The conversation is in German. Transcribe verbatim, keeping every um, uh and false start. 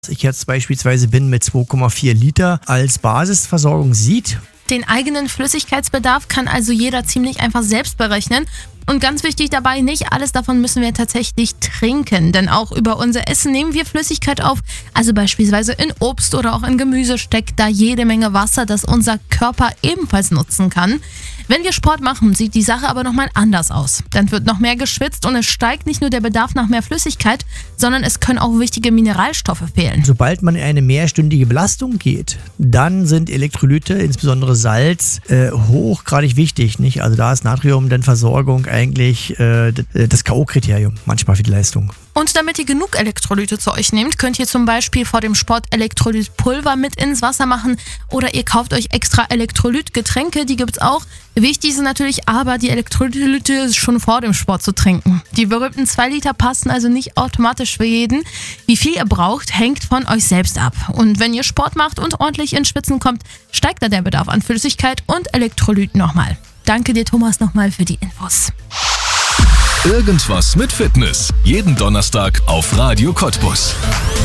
ich jetzt beispielsweise bin mit zwei Komma vier Liter als Basisversorgung sieht. Den eigenen Flüssigkeitsbedarf kann also jeder ziemlich einfach selbst berechnen. Und ganz wichtig dabei, nicht alles davon müssen wir tatsächlich trinken, denn auch über unser Essen nehmen wir Flüssigkeit auf. Also beispielsweise in Obst oder auch in Gemüse steckt da jede Menge Wasser, das unser Körper ebenfalls nutzen kann. Wenn wir Sport machen, sieht die Sache aber nochmal anders aus. Dann wird noch mehr geschwitzt und es steigt nicht nur der Bedarf nach mehr Flüssigkeit, sondern es können auch wichtige Mineralstoffe fehlen. Sobald man in eine mehrstündige Belastung geht, dann sind Elektrolyte, insbesondere Salz, äh, hochgradig wichtig. Nicht? Also da ist Natrium dann Versorgung eigentlich äh, das K O-Kriterium manchmal für die Leistung. Und damit ihr genug Elektrolyte zu euch nehmt, könnt ihr zum Beispiel vor dem Sport Elektrolytpulver mit ins Wasser machen oder ihr kauft euch extra Elektrolytgetränke, die gibt's auch. Wichtig ist natürlich aber, die Elektrolyte schon vor dem Sport zu trinken. Die berühmten zwei Liter passen also nicht automatisch für jeden. Wie viel ihr braucht, hängt von euch selbst ab. Und wenn ihr Sport macht und ordentlich ins Schwitzen kommt, steigt da der Bedarf an Flüssigkeit und Elektrolyten nochmal. Danke dir, Thomas, nochmal für die Infos. Irgendwas mit Fitness. Jeden Donnerstag auf Radio Cottbus.